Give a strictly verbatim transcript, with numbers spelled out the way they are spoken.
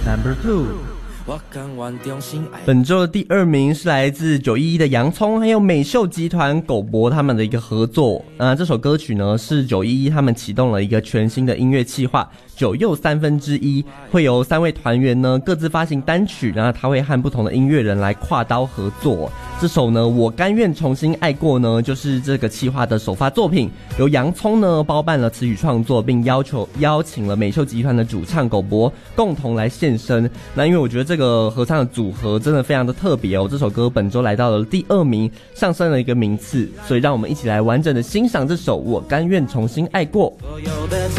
Number two。本周的第二名是来自九一一的洋葱，还有美秀集团狗博他们的一个合作。呃，这首歌曲呢是九一一他们启动了一个全新的音乐企划，九又三分之一，会由三位团员呢各自发行单曲，然后他会和不同的音乐人来跨刀合作。这首呢我甘愿重新爱过呢，就是这个企划的首发作品，由洋葱呢包办了词曲创作，并要求邀请了美秀集团的主唱狗博共同来现身。那因为我觉得这个合唱的组合真的非常的特别哦，这首歌本周来到了第二名，上升了一个名次，所以让我们一起来完整的欣赏这首我甘愿重新爱过。